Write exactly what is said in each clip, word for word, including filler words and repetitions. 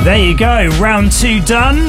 There you go, round two done.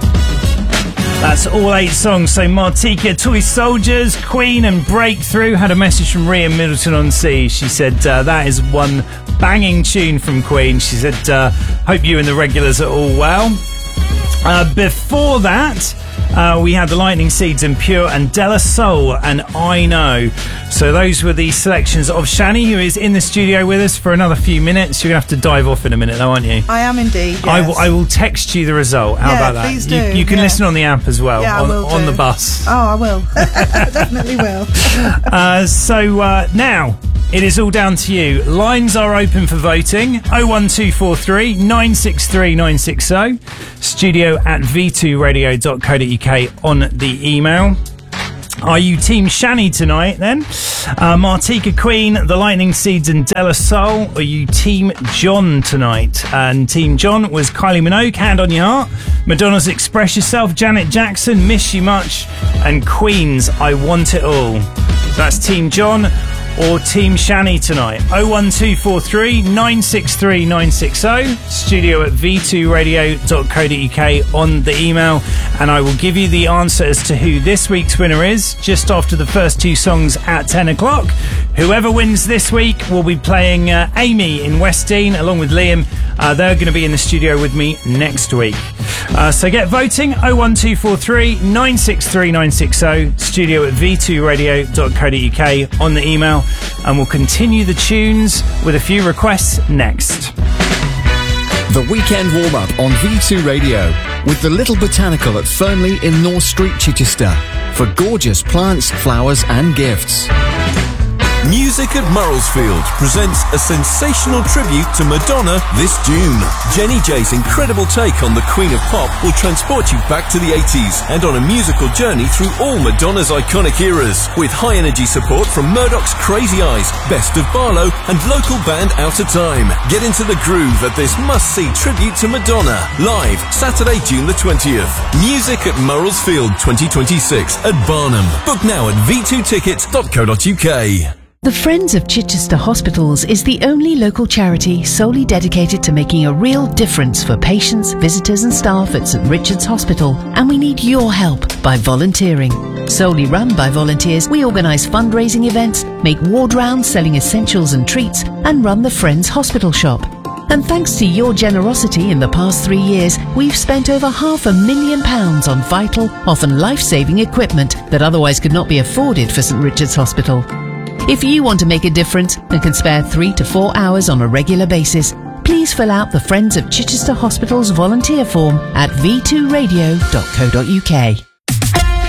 That's all eight songs. So Martika, Toy Soldiers, Queen and Breakthrough. Had a message from Rhea Middleton on Sea. She said uh, that is one banging tune from Queen. She said, uh, hope you and the regulars are all well. Uh, before that, uh, we had the Lightning Seeds and Pure and Della Soul and I Know. So those were the selections of Shani, who is in the studio with us for another few minutes. You're going to have to dive off in a minute though, aren't you? I am indeed, yes. I, w- I will text you the result. How yeah, about that? Please do. You, you can yeah. listen on the app as well, yeah, on, I will on do. the bus. Oh, I will. Definitely will. uh, so uh, now, it is all down to you. Lines are open for voting. oh one two four three, nine six three, nine six oh. Studio at v two radio dot co dot uk on the email. Are you Team Shani tonight then? Uh, Martika, Queen, The Lightning Seeds and Della Soul. Or are you Team John tonight? And Team John was Kylie Minogue, Hand on Your Heart, Madonna's Express Yourself, Janet Jackson, Miss You Much, and Queen's I Want It All. So that's Team John or Team Shani tonight. oh one two four three, nine six three, nine six oh. Studio at v two radio dot co dot uk on the email. And I will give you the answer as to who this week's winner is just after the first two songs at ten o'clock. Whoever wins this week will be playing uh, Amy in West Dean along with Liam. Uh, they're going to be in the studio with me next week. Uh, so get voting. oh one two four three, nine six three, nine six oh. Studio at v two radio dot co dot uk on the email. And we'll continue the tunes with a few requests next. The weekend warm-up on V two Radio with the Little Botanical at Fernley in North Street, Chichester for gorgeous plants, flowers and gifts. Music at Murrelsfield presents a sensational tribute to Madonna this June. Jenny J's incredible take on the Queen of Pop will transport you back to the eighties and on a musical journey through all Madonna's iconic eras, with high-energy support from Murdoch's Crazy Eyes, Best of Barlow and local band Out of Time. Get into the groove at this must-see tribute to Madonna, live Saturday, June the twentieth. Music at Murrelsfield twenty twenty-six at Barnham. Book now at v two tickets dot co dot uk. The Friends of Chichester Hospitals is the only local charity solely dedicated to making a real difference for patients, visitors and staff at St Richard's Hospital, and we need your help by volunteering. Solely run by volunteers, we organise fundraising events, make ward rounds selling essentials and treats, and run the Friends Hospital Shop. And thanks to your generosity in the past three years, we've spent over half a million pounds on vital, often life-saving equipment that otherwise could not be afforded for St Richard's Hospital. If you want to make a difference and can spare three to four hours on a regular basis, please fill out the Friends of Chichester Hospital's volunteer form at v two radio dot co dot uk.